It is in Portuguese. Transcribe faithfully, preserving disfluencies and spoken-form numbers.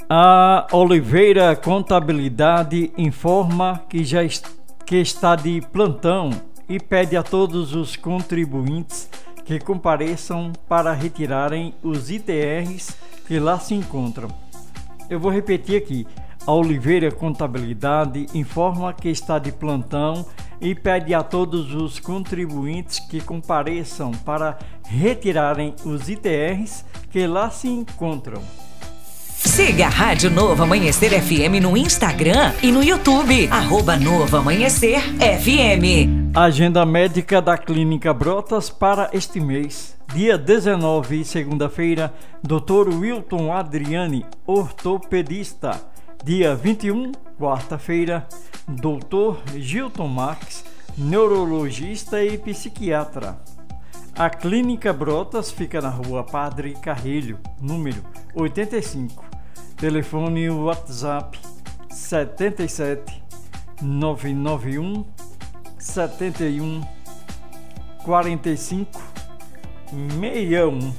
A Oliveira Contabilidade informa que já est- que está de plantão e pede a todos os contribuintes que compareçam para retirarem os I T Rs que lá se encontram. Eu vou repetir aqui. A Oliveira Contabilidade informa que está de plantão e pede a todos os contribuintes que compareçam para retirarem os I T Rs que lá se encontram. Siga a Rádio Novo Amanhecer F M no Instagram e no YouTube, arroba Novo Amanhecer F M. Agenda médica da Clínica Brotas para este mês. Dia dezenove, segunda-feira, doutor Wilton Adriani, ortopedista. Dia vinte e um, quarta-feira, doutor Gilton Marques, neurologista e psiquiatra. A Clínica Brotas fica na rua Padre Carrilho, número oitenta e cinco. Telefone WhatsApp sete sete nove nove um sete um quatro cinco seis um.